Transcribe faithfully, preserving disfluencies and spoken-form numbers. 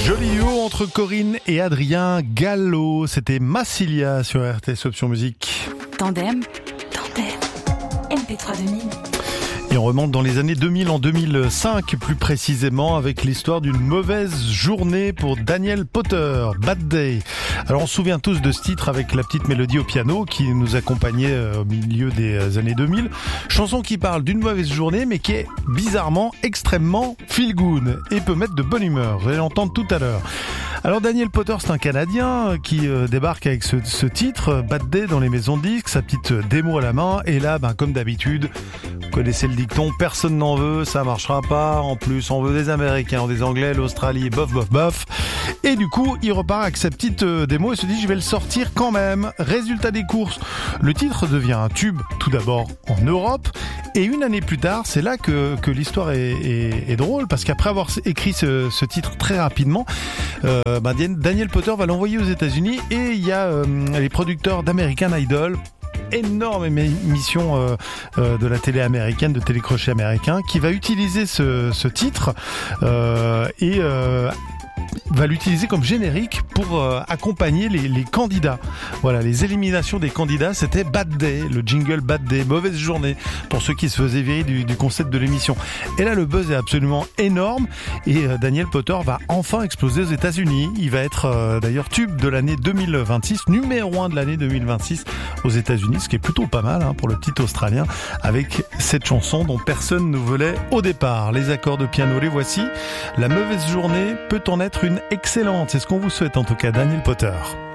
Joli duo entre Corinne et Adrien Gallo. C'était Massilia sur R T S Option Musique. Tandem, Tandem, M P trois deux mille. Et on remonte dans les années deux mille, en deux mille cinq plus précisément, avec l'histoire d'une mauvaise journée pour Daniel Powter, Bad Day. Alors on se souvient tous de ce titre avec la petite mélodie au piano qui nous accompagnait au milieu des années deux mille. Chanson qui parle d'une mauvaise journée mais qui est bizarrement extrêmement feel good et peut mettre de bonne humeur. Vous allez l'entendre tout à l'heure. Alors Daniel Powter, c'est un Canadien qui euh, débarque avec ce, ce titre, Bad Day, dans les maisons de disques, sa petite démo à la main. Et là, ben, comme d'habitude, vous connaissez le dicton, personne n'en veut, ça marchera pas. En plus, on veut des Américains, des Anglais, l'Australie, bof, bof, bof. Et du coup, il repart avec sa petite euh, démo et se dit, je vais le sortir quand même. Résultat des courses, le titre devient un tube, tout d'abord en Europe. Et une année plus tard, c'est là que, que l'histoire est, est, est drôle, parce qu'après avoir écrit ce, ce titre très rapidement, euh, bah, Daniel Powter va l'envoyer aux États-Unis et il y a euh, les producteurs d'American Idol, énorme émission euh, euh, de la télé américaine, de télécrochet américain, qui va utiliser ce, ce titre euh, et euh, va l'utiliser comme générique pour euh, accompagner les, les candidats. Voilà, les éliminations des candidats, c'était Bad Day, le jingle Bad Day, mauvaise journée, pour ceux qui se faisaient virer du, du concept de l'émission. Et là, le buzz est absolument énorme et euh, Daniel Powter va enfin exploser aux États-Unis. Il va être euh, d'ailleurs tube de l'année deux mille vingt-six, numéro un de l'année deux mille vingt-six aux États-Unis, ce qui est plutôt pas mal hein, pour le petit Australien, avec cette chanson dont personne ne voulait au départ. Les accords de piano, les voici. La mauvaise journée peut en être une excellente. C'est ce qu'on vous souhaite en tout cas, Daniel Powter.